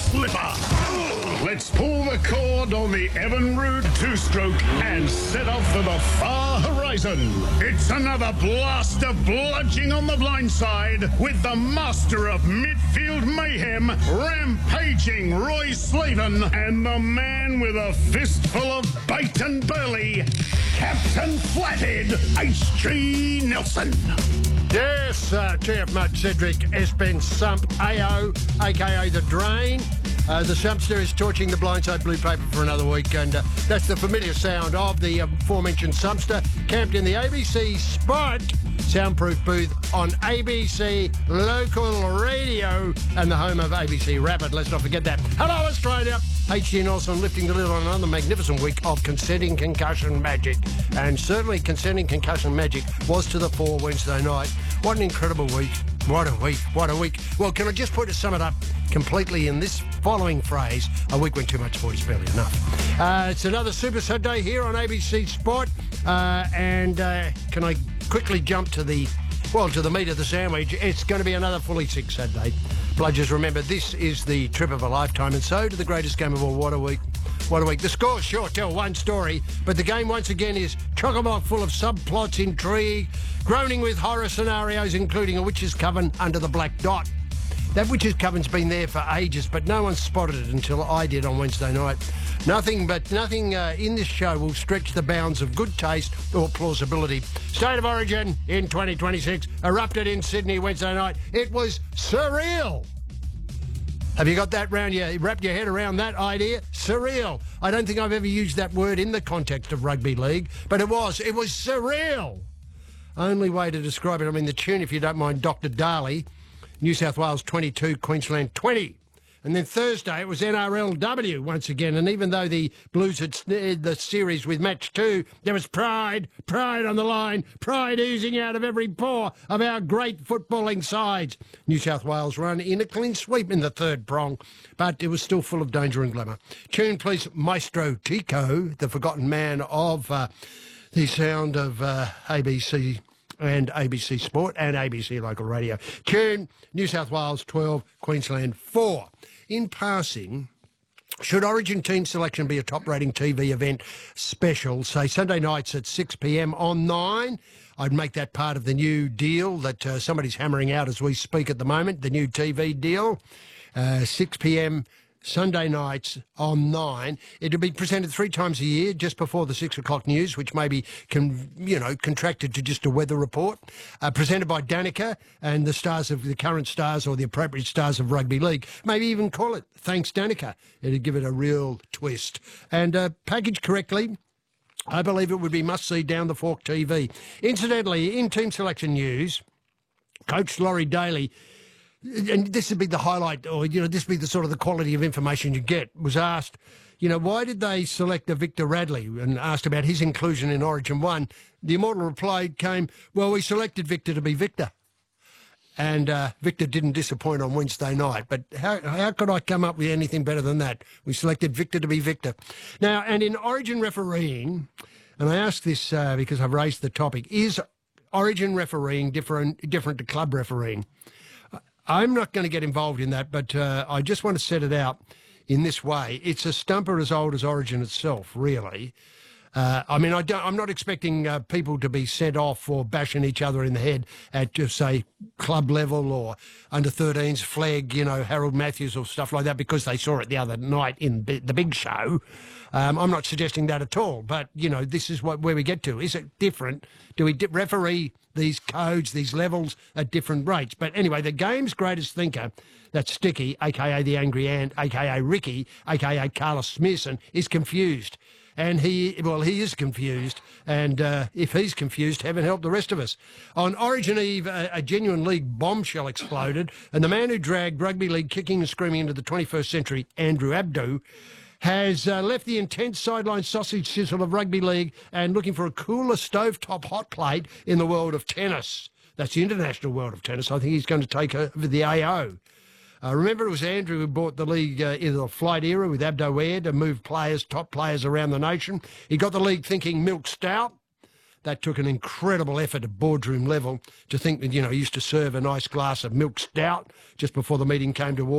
slipper. Let's pull the cord on the Evinrude two-stroke and set off for the far horizon. It's another blast of bludging on the blind side with the master of midfield mayhem, rampaging Roy Slaven, and the man with a fistful of bait and burley, Captain Flathead H.G. Nelson. Yes, TF Mutt, Cedric, Espen, Sump, AO, a.k.a. The Drain. The Sumpster is torching the blindside blue paper for another week, and that's the familiar sound of the aforementioned Sumpster, camped in the ABC Spot soundproof booth on ABC Local Radio and the home of ABC Rapid. Let's not forget that. Hello, Australia. H.G. Nelson lifting the lid on another magnificent week of consenting concussion magic. And certainly consenting concussion magic was to the fore Wednesday night. What an incredible week. What a week. What a week. Well, can I just sum it up completely in this following phrase? A week when too much sport is barely enough. It's another Super Saturday here on ABC Sport. And can I quickly jump to the meat of the sandwich? It's going to be another fully sick Saturday. Bludgers, remember, this is the trip of a lifetime, and so to the greatest game of all. What a week. What a week. The scores sure tell one story, but the game once again is chock-a-block full of subplots, intrigue, groaning with horror scenarios, including a witch's coven under the black dot. That witch's coven's been there for ages, but no one spotted it until I did on Wednesday night. Nothing in this show will stretch the bounds of good taste or plausibility. State of Origin in 2026 erupted in Sydney Wednesday night. It was surreal. Have you got that round? You wrapped your head around that idea? Surreal. I don't think I've ever used that word in the context of rugby league, but it was surreal. Only way to describe it. I mean, the tune, if you don't mind, Dr. Daly, New South Wales 22, Queensland 20. And then Thursday it was NRLW once again. And even though the Blues had snared the series with match 2, there was pride on the line, pride oozing out of every pore of our great footballing sides. New South Wales run in a clean sweep in the third prong, but it was still full of danger and glamour. Tune, please, Maestro Tico, the forgotten man of the sound of ABC and ABC Sport and ABC Local Radio. Tune, New South Wales 12, Queensland 4. In passing, should Origin team selection be a top-rating TV event special, say Sunday nights at 6 p.m. on 9? I'd make that part of the new deal that somebody's hammering out as we speak at the moment, the new TV deal. 6 p.m. Sunday nights on 9. It'll be presented 3 times a year, just before the 6 o'clock news, which may be, contracted to just a weather report. Presented by Danica and the current stars or the appropriate stars of rugby league. Maybe even call it Thanks Danica. It'd give it a real twist. And packaged correctly, I believe it would be must-see down the fork TV. Incidentally, in team selection news, Coach Laurie Daly, and this would be the highlight, or, this would be the sort of the quality of information you get, was asked, why did they select a Victor Radley, and asked about his inclusion in Origin 1. The immortal reply came, well, we selected Victor to be Victor. And Victor didn't disappoint on Wednesday night. But how could I come up with anything better than that? We selected Victor to be Victor. Now, and in Origin refereeing, and I ask this because I've raised the topic, is Origin refereeing different to club refereeing? I'm not going to get involved in that, but I just want to set it out in this way. It's a stumper as old as Origin itself, really. I'm not expecting people to be sent off for bashing each other in the head at, just say, club level or under 13s flag, Harold Matthews or stuff like that, because they saw it the other night in the big show. I'm not suggesting that at all, but, this is where we get to. Is it different? Do we referee these codes, these levels at different rates? But anyway, the game's greatest thinker, that's Sticky, a.k.a. the Angry Ant, a.k.a. Ricky, a.k.a. Carlos Smearson, is confused. And he is confused. And if he's confused, heaven help the rest of us. On Origin Eve, a genuine league bombshell exploded, and the man who dragged rugby league kicking and screaming into the 21st century, Andrew Abdo, has left the intense sideline sausage sizzle of rugby league and looking for a cooler stovetop hot plate in the world of tennis. That's the international world of tennis. I think he's going to take over the AO. Remember, it was Andrew who brought the league into the flight era with Abdo Air to move top players around the nation. He got the league thinking milk stout. That took an incredible effort at boardroom level to think that, he used to serve a nice glass of milk stout just before the meeting came to